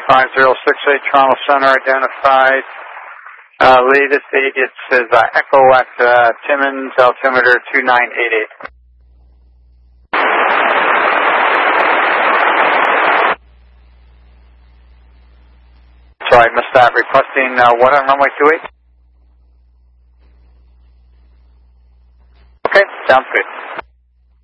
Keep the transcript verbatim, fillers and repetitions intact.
five zero six eight, Toronto Center identified. Uh, latest date, it says uh, Echo at uh, Timmins, altimeter two nine eight eight. Sorry, I missed that. Requesting uh, what on runway two eight? Okay, sounds good.